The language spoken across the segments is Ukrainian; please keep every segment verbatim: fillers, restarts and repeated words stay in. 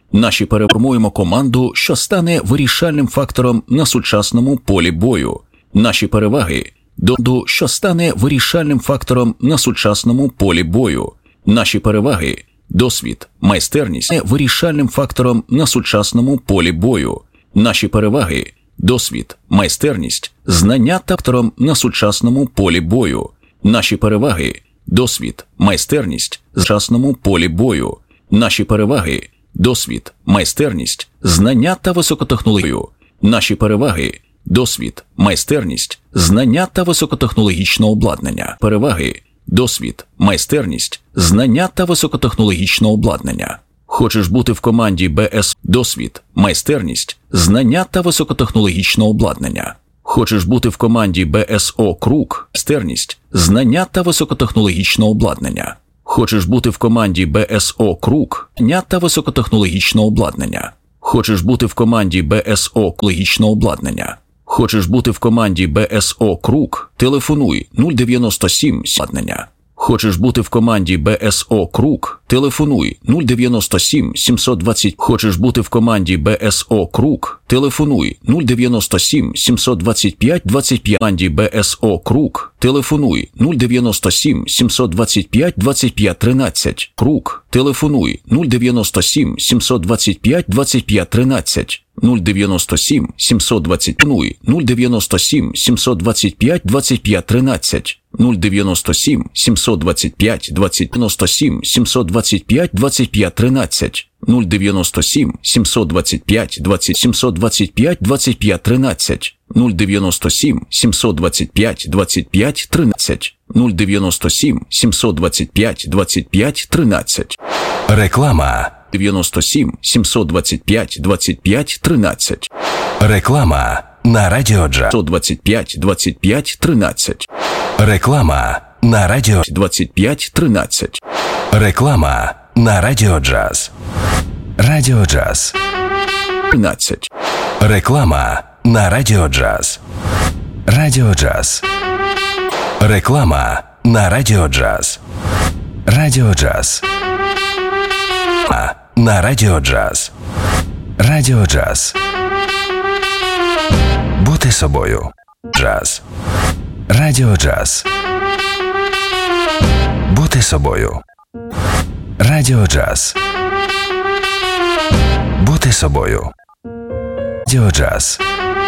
Наші переформуємо команду, що стане вирішальним фактором на сучасному полі бою. Наші переваги до що стане вирішальним фактором на сучасному полі бою. Наші переваги, досвід, майстерність вирішальним фактором на сучасному полі бою. Наші переваги, досвід, майстерність, знання та фактором на сучасному полі бою. Наші переваги, досвід, майстерність в сучасному полі бою. Наші переваги, досвід, майстерність, знання та високотехнологію. Наші переваги, досвід, майстерність, знання та високотехнологічне обладнання. Переваги, досвід, майстерність, знання та високотехнологічне обладнання. Хочеш бути в команді БС? Досвід, майстерність, знання та високотехнологічне обладнання. Хочеш бути в команді БСО Круг? Майстерність, знання та високотехнологічне обладнання. Хочеш бути в команді БСО Круг? Знання та високотехнологічне обладнання. Хочеш бути в команді БСО логічне обладнання. Хочеш бути в команді БСО Круг? Телефонуй нуль дев'яносто сім обладнання. Хочеш бути в команді БСО Круг? Телефонуй нуль дев'яносто сім сімсот двадцять. Хочеш бути в команді БСО Круг? Телефонуй нуль дев'яносто сім сімсот двадцять п'ять двадцять п'ять. Команді БСО Круг? Телефонуй нуль дев'яносто сім сімсот двадцять п'ять двадцять п'ять тринадцять. Круг? Телефонуй нуль дев'яносто сім сімсот двадцять п'ять двадцять п'ять тринадцять. нуль дев'яносто сім сімсот двадцять нуль дев'яносто сім сімсот двадцять п'ять двадцять п'ять тринадцять. нуль дев'яносто сім сімсот двадцять п'ять двадцять дев'яносто сім сімсот двадцять п'ять двадцять п'ять тринадцять. нуль дев'яносто сім сімсот двадцять п'ять двадцять сімсот двадцять п'ять двадцять п'ять тринадцять. нуль дев'яносто сім сімсот двадцять п'ять двадцять п'ять тринадцять. нуль дев'яносто сім сімсот двадцять п'ять двадцять п'ять тринадцять. Реклама. дев'яносто сім сімсот двадцять п'ять двадцять п'ять тринадцять. Реклама на Радіо Джаз. сто двадцять п'ять двадцять п'ять тринадцять. Реклама на Радіо двадцять п'ять тринадцять. Реклама на Радіо Джаз. Радіо Джаз. тринадцять. Реклама на Радіо Джаз. Радіо Джаз. Реклама на Радіо Джаз. Радіо Джаз. На Радіо Джаз. Радіо Джаз. Бути собою. Джаз. Радіо Джаз. Бути собою. Радіо Джаз. Бути собою. Радіо Джаз.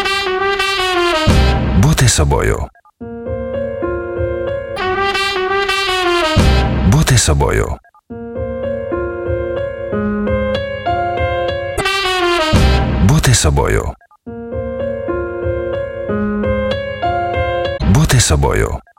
Бути собою. Бути собою. Бути собою. Бути собою.